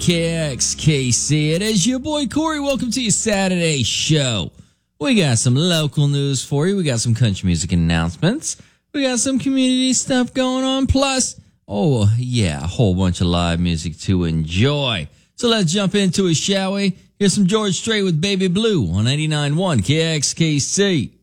KXKC. It is your boy Corey. Welcome to your Saturday show. We got some local news for you. We got some country music announcements. We got some community stuff going on. Plus, a whole bunch of live music to enjoy. So let's jump into it, shall we? Here's some George Strait with Baby Blue on 89.1 KXKC.